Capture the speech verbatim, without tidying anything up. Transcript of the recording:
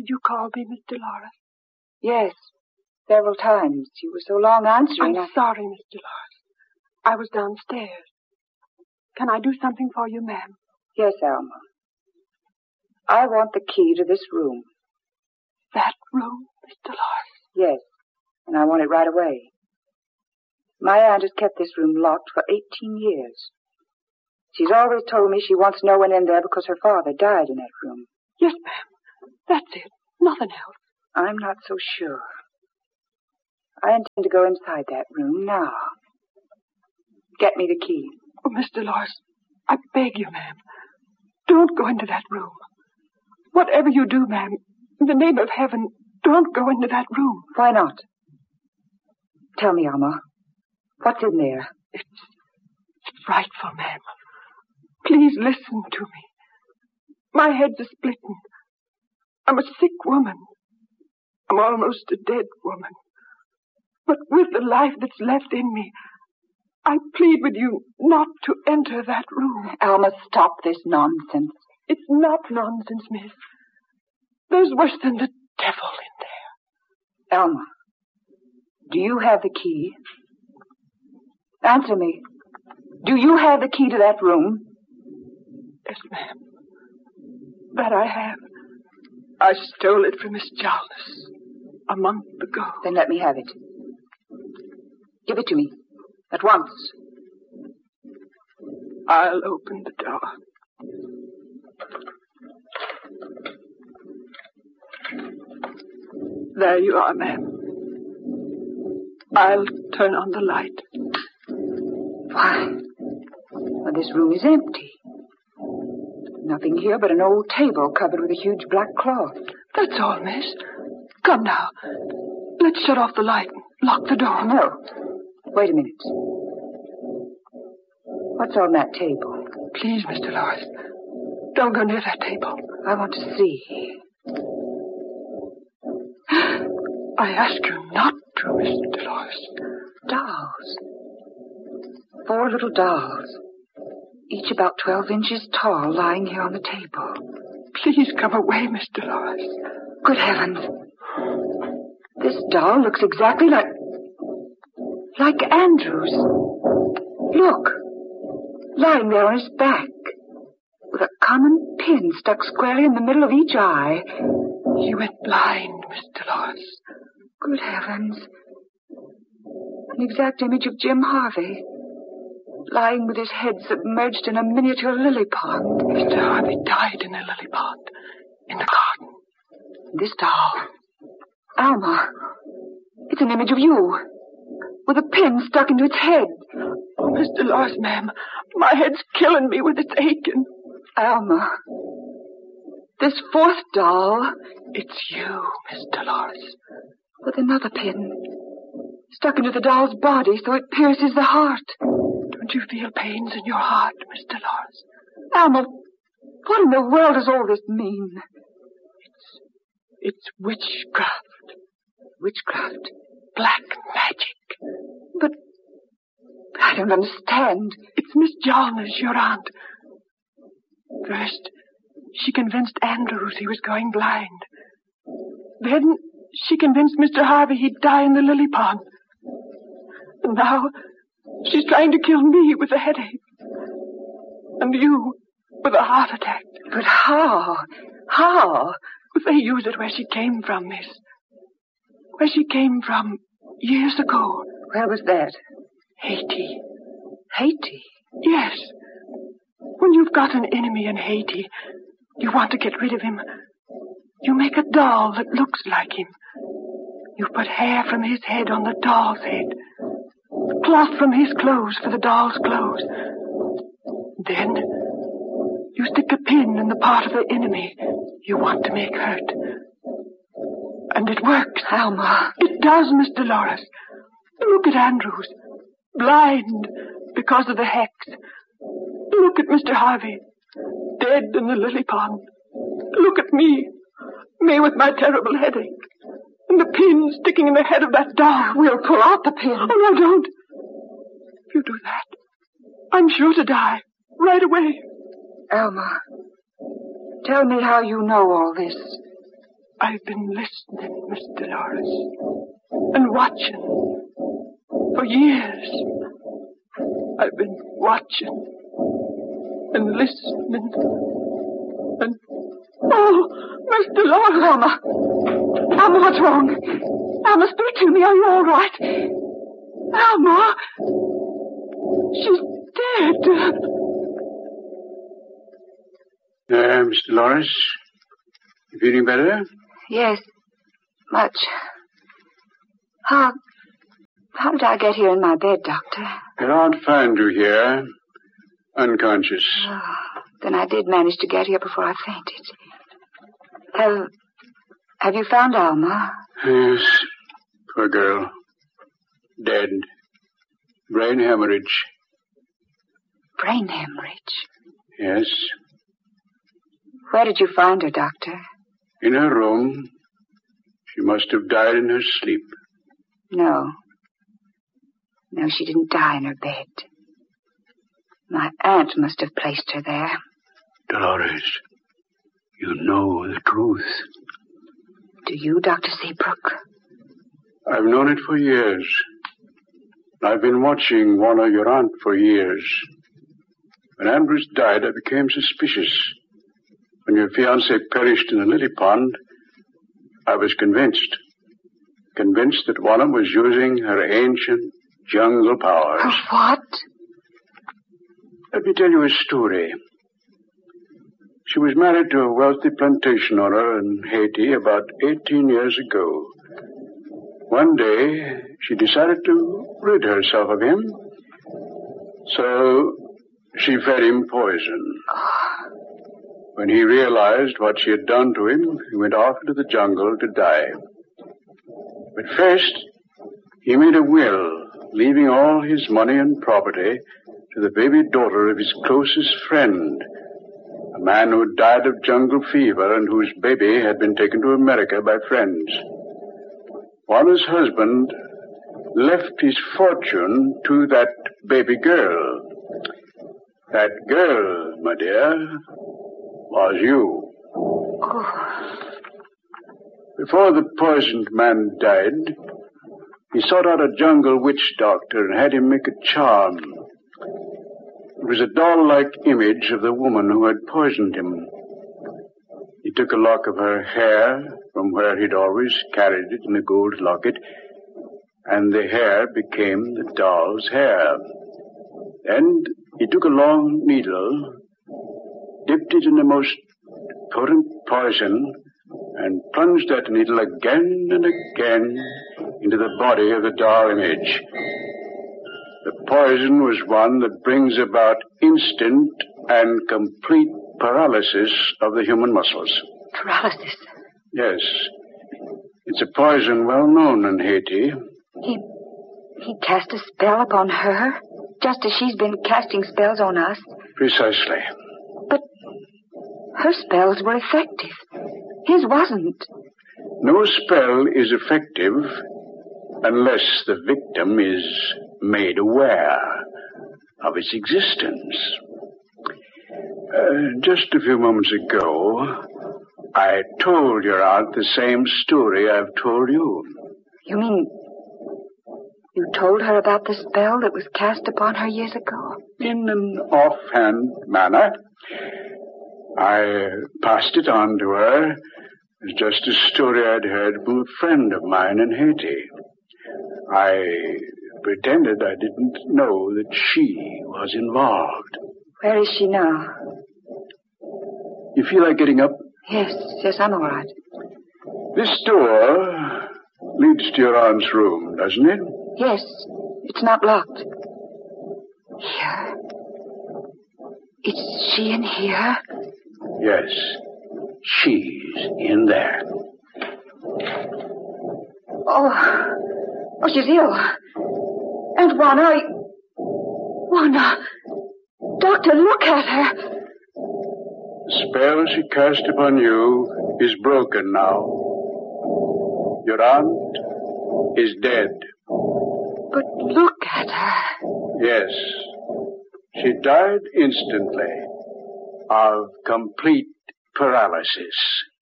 Did you call me, Miss Dolores? Yes, several times. You were so long answering. I'm I... sorry, Miss Dolores. I was downstairs. Can I do something for you, ma'am? Yes, Alma. I want the key to this room. That room, Miss Dolores? Yes, and I want it right away. My aunt has kept this room locked for eighteen years. She's always told me she wants no one in there because her father died in that room. Yes, ma'am. That's it. Nothing else. I'm not so sure. I intend to go inside that room now. Get me the key. Oh, Miss Dolores, I beg you, ma'am. Don't go into that room. Whatever you do, ma'am, in the name of heaven, don't go into that room. Why not? Tell me, Alma. What's in there? It's, it's frightful, ma'am. Please listen to me. My head's a splitting. I'm a sick woman. I'm almost a dead woman. But with the life that's left in me, I plead with you not to enter that room. Alma, stop this nonsense. It's not nonsense, miss. There's worse than the devil in there. Alma, do you have the key? Answer me. Do you have the key to that room? Yes, ma'am. That I have. I stole it from Miss Jarvis a month ago. Then let me have it. Give it to me. At once. I'll open the door. There you are, ma'am. I'll turn on the light. Why? Well, this room is empty. Nothing here but an old table covered with a huge black cloth. That's all, miss. Come now. Let's shut off the light and lock the door. No. Wait a minute. What's on that table? Please, Mister Dolores, don't go near that table. I want to see. I ask you not to, Mister Dolores. Dolls. Four little dolls. Each about twelve inches tall, lying here on the table. Please come away, Miss Dolores. Good heavens. This doll looks exactly like... like Andrew's. Look. Lying there on his back. With a common pin stuck squarely in the middle of each eye. He went blind, Miss Dolores. Good heavens. An exact image of Jim Harvey. Lying with his head submerged in a miniature lily pond. Mister Harvey died in a lily pond. In the garden. This doll. Alma. It's an image of you. With a pin stuck into its head. Oh, Miss Dolores, ma'am. My head's killing me with its aching. Alma. This fourth doll. It's you, Miss Dolores. With another pin. Stuck into the doll's body so it pierces the heart. Don't you feel pains in your heart, Miss Dolores? Alma, what in the world does all this mean? It's... it's witchcraft. Witchcraft? Black magic. But I don't understand. It's Miss Jarvis, your aunt. First, she convinced Andrews he was going blind. Then she convinced Mister Harvey he'd die in the lily pond. And now she's trying to kill me with a headache. And you with a heart attack. But how? How? They use it where she came from, miss. Where she came from years ago. Where was that? Haiti. Haiti? Yes. When you've got an enemy in Haiti, you want to get rid of him. You make a doll that looks like him. You put hair from his head on the doll's head. Cloth from his clothes for the doll's clothes. Then you stick a pin in the part of the enemy you want to make hurt. And it works. Alma. It does, Miss Dolores. Look at Andrews. Blind because of the hex. Look at Mister Harvey. Dead in the lily pond. Look at me. Me with my terrible headache. And the pin sticking in the head of that doll. We'll pull out the pin. Oh, no, don't. If you do that, I'm sure to die. Right away. Alma, tell me how you know all this. I've been listening, Miss Dolores, and watching. For years, I've been watching and listening and... Oh, Miss Dolores! Alma! Alma, what's wrong? Alma, speak to me. Are you all right? Alma! She's dead. Uh, Miss Dolores, you feeling better? Yes, much. How... How did I get here in my bed, Doctor? Your aunt found you here, unconscious. Oh, then I did manage to get here before I fainted. Have... Have you found Alma? Yes, poor girl. Dead. Brain hemorrhage. Brain hemorrhage? Yes. Where did you find her, Doctor? In her room. She must have died in her sleep. No. No, she didn't die in her bed. My aunt must have placed her there. Dolores, you know the truth. Do you, Doctor Seabrook? I've known it for years. I've been watching Warner, your aunt, for years. When Andrews died, I became suspicious. When your fiancée perished in the lily pond, I was convinced. Convinced that Warner was using her ancient jungle powers. Oh, what? Let me tell you a story. She was married to a wealthy plantation owner in Haiti about eighteen years ago. One day, she decided to rid herself of him. So, she fed him poison. When he realized what she had done to him, he went off into the jungle to die. But first, he made a will, leaving all his money and property to the baby daughter of his closest friend, a man who died of jungle fever and whose baby had been taken to America by friends. Juana's husband left his fortune to that baby girl. That girl, my dear, was you. Oh. Before the poisoned man died, he sought out a jungle witch doctor and had him make a charm. It was a doll-like image of the woman who had poisoned him. He took a lock of her hair from where he'd always carried it in a gold locket, and the hair became the doll's hair. Then he took a long needle, dipped it in the most potent poison, and plunged that needle again and again into the body of the doll image. The poison was one that brings about instant and complete paralysis of the human muscles. Paralysis? Yes. It's a poison well known in Haiti. He... he cast a spell upon her, just as she's been casting spells on us. Precisely. But her spells were effective. His wasn't. No spell is effective unless the victim is made aware of its existence. Uh, just a few moments ago, I told your aunt the same story I've told you. You mean you told her about the spell that was cast upon her years ago? In an offhand manner. I passed it on to her. It's just a story I'd heard from a friend of mine in Haiti. I pretended I didn't know that she was involved. Where is she now? You feel like getting up? Yes, yes, I'm all right. This door leads to your aunt's room, doesn't it? Yes, it's not locked. Here? Is she in here? Yes, she's in there. Oh, oh, she's ill. And Juana, I... Juana, Doctor, look at her. The spell she cast upon you is broken now. Your aunt is dead. But look at her. Yes. She died instantly of complete paralysis.